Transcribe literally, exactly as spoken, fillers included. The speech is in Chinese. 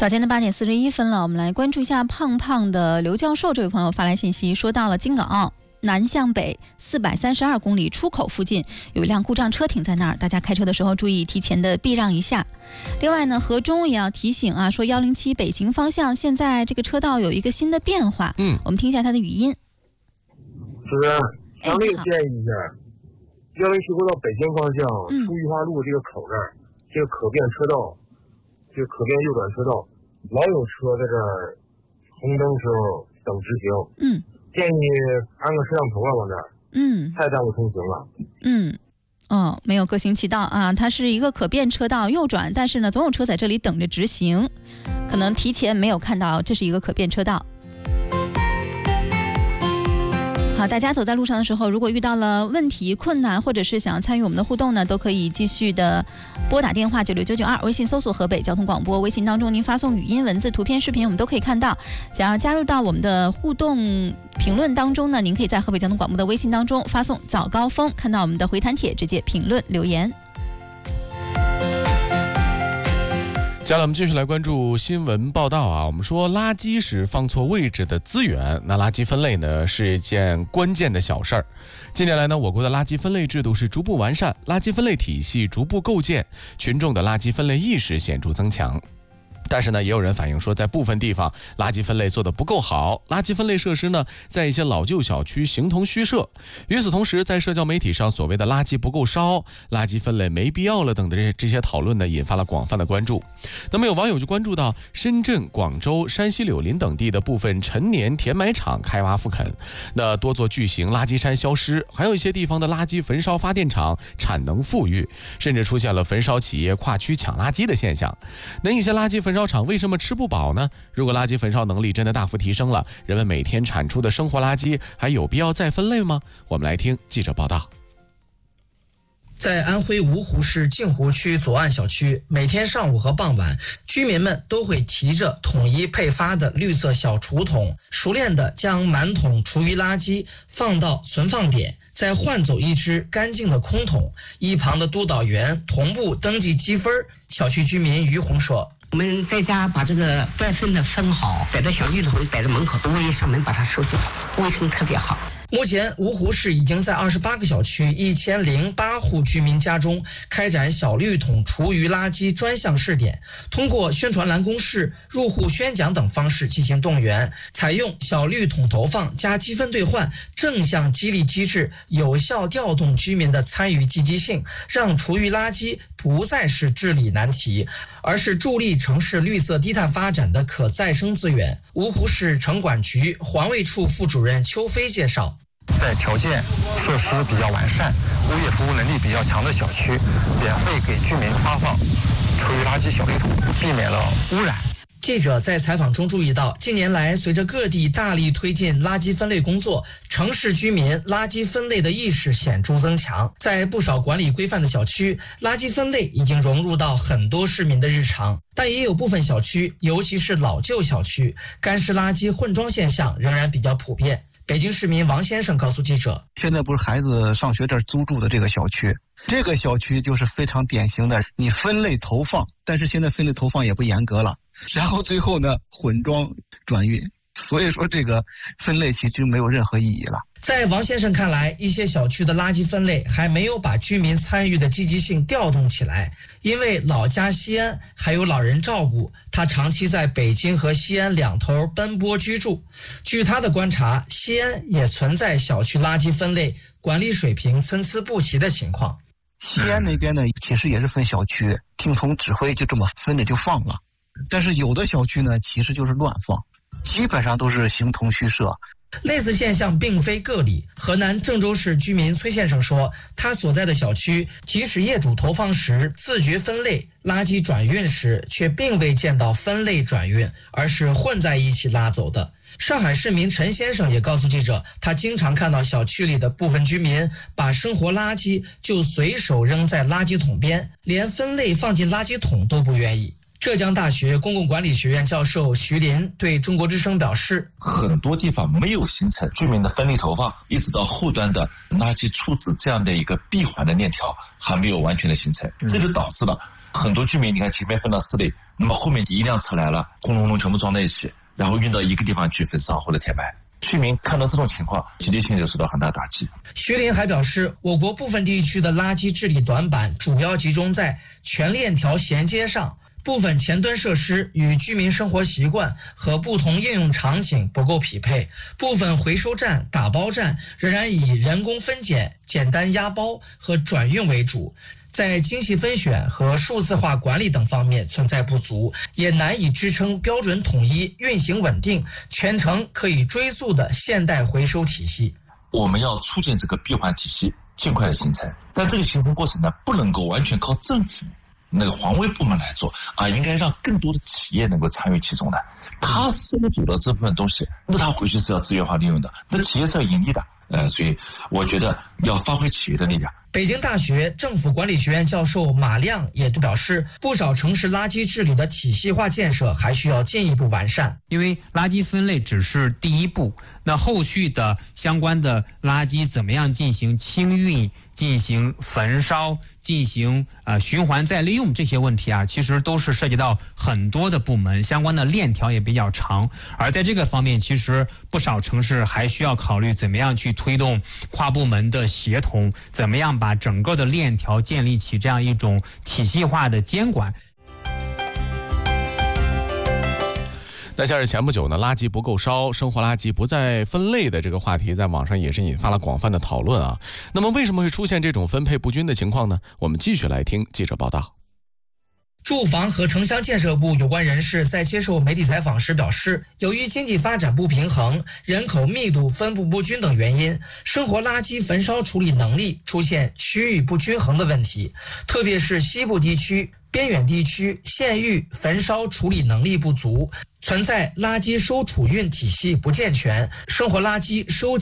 早间的八点四十一分了，我们来关注一下胖胖的刘教授。这位朋友发来信息说，到了京港澳南向北四百三十二公里出口附近有一辆故障车停在那儿，大家开车的时候注意提前的避让一下。另外呢，河中也要提醒啊，说一零七北行方向现在这个车道有一个新的变化。嗯，我们听一下他的语音。 主任，强烈建议一下，一零七国道北行方向出裕华路这个口这儿，嗯、这个可变车道，这个可变右转车道，老有车在这儿红灯时候等直行。嗯，建议安个摄像头啊，往这儿。嗯，太耽误通行了。 嗯。哦，没有各行其道啊，它是一个可变车道右转，但是呢，总有车在这里等着直行，可能提前没有看到这是一个可变车道。好，大家走在路上的时候，如果遇到了问题、困难，或者是想要参与我们的互动呢，都可以继续的拨打电话九六九九二，微信搜索河北交通广播，微信当中您发送语音、文字、图片、视频，我们都可以看到。想要加入到我们的互动评论当中呢，您可以在河北交通广播的微信当中发送早高峰，看到我们的回弹帖，直接评论留言。 接下来我们继续来关注新闻报道啊。我们说垃圾是放错位置的资源，那垃圾分类呢是一件关键的小事儿。近年来呢，我国的垃圾分类制度是逐步完善，垃圾分类体系逐步构建，群众的垃圾分类意识显著增强。但是呢，也有人反映说，在部分地方垃圾分类做得不够好，垃圾分类设施呢，在一些老旧小区形同虚设。与此同时，在社交媒体上，所谓的垃圾不够烧、垃圾分类没必要了等的这这些讨论呢，引发了广泛的关注。那么有网友就关注到，深圳、广州、山西柳林等地的部分陈年填埋场开挖复垦，那多座巨型垃圾山消失，还有一些地方的垃圾焚烧发电厂产能富裕，甚至出现了焚烧企业跨区抢垃圾的现象。那一些垃圾焚烧厂为什么吃不饱呢？如果垃圾焚烧能力真的大幅提升了，人们每天产出的生活垃圾还有必要再分类吗？我们来听记者报道。 在安徽芜湖市镜湖区左岸小区，每天上午和傍晚，居民们都会提着统一配发的绿色小厨桶，熟练地将满桶厨余垃圾放到存放点，再换走一只干净的空桶。一旁的督导员同步登记积分。小区居民于红说， 我们在家把这个该分的分好，摆在小绿桶，摆在门口，卫上门把它收掉，卫生特别好。 目前芜湖市已经在二十八个小区一千零八户居民家中开展小绿桶厨余垃圾专项试点，通过宣传栏公示、入户宣讲等方式进行动员，采用小绿桶投放加积分兑换正向激励机制，有效调动居民的参与积极性，让厨余垃圾不再是治理难题，而是助力城市绿色低碳发展的可再生资源。芜湖市城管局环卫处副主任邱飞介绍， 在条件设施比较完善、物业服务能力比较强的小区，免费给居民发放厨余垃圾小绿桶，避免了污染。 记者在采访中注意到，近年来随着各地大力推进垃圾分类工作，城市居民垃圾分类的意识显著增强。在不少管理规范的小区，垃圾分类已经融入到很多市民的日常，但也有部分小区，尤其是老旧小区，干湿垃圾混装现象仍然比较普遍。北京市民王先生告诉记者， 现在不是孩子上学这儿租住的这个小区，这个小区就是非常典型的，你分类投放，但是现在分类投放也不严格了，然后最后呢混装转运，所以说这个分类其实没有任何意义了。 在王先生看来，一些小区的垃圾分类还没有把居民参与的积极性调动起来。因为老家西安还有老人照顾，他长期在北京和西安两头奔波居住。据他的观察，西安也存在小区垃圾分类管理水平参差不齐的情况。 西安那边呢，其实也是分小区，听从指挥就这么分着就放了。但是有的小区呢，其实就是乱放，基本上都是形同虚设。 类似现象并非个例。河南郑州市居民崔先生说，他所在的小区即使业主投放时自觉分类，垃圾转运时却并未见到分类转运，而是混在一起拉走的。上海市民陈先生也告诉记者，他经常看到小区里的部分居民把生活垃圾就随手扔在垃圾桶边，连分类放进垃圾桶都不愿意。浙江大学公共管理学院教授徐林对中国之声表示， 很多地方没有形成居民的分类投放，一直到后端的垃圾处置这样的一个闭环的链条还没有完全的形成，这就导致了很多居民你看前面分到四类，那么后面一辆车来了，轰隆隆全部装在一起，然后运到一个地方去焚烧或者填埋。居民看到这种情况，积极性就受到很大打击。 徐林还表示，我国部分地区的垃圾治理短板主要集中在全链条衔接上，部分前端设施与居民生活习惯和不同应用场景不够匹配，部分回收站、打包站仍然以人工分拣、简单压包和转运为主，在精细分选和数字化管理等方面存在不足，也难以支撑标准统一、运行稳定、全程可以追溯的现代回收体系。 我们要促进这个闭环体系尽快的形成，但这个形成过程呢，不能够完全靠政府那个环卫部门来做啊，应该让更多的企业能够参与其中的。他收走了这部分东西，那他回去是要资源化利用的，那企业是要盈利的。呃，所以我觉得要发挥企业的力量。 北京大学政府管理学院教授马亮也表示，不少城市垃圾治理的体系化建设还需要进一步完善。 因为垃圾分类只是第一步，那后续的相关的垃圾怎么样进行清运、进行焚烧、进行呃循环再利用这些问题啊，其实都是涉及到很多的部门，相关的链条也比较长。而在这个方面，其实不少城市还需要考虑怎么样去推动跨部门的协同，怎么样把整个的链条建立起这样一种体系化的监管。 那像是前不久呢，垃圾不够烧，生活垃圾不再分类的这个话题，在网上也是引发了广泛的讨论啊。那么为什么会出现这种分配不均的情况呢？我们继续来听记者报道。 住房和城乡建设部有关人士在接受媒体采访时表示，由于经济发展不平衡、人口密度分布不均等原因，生活垃圾焚烧处理能力出现区域不均衡的问题，特别是西部地区、边远地区县域焚烧处理能力不足，存在垃圾收储运体系不健全、生活垃圾收集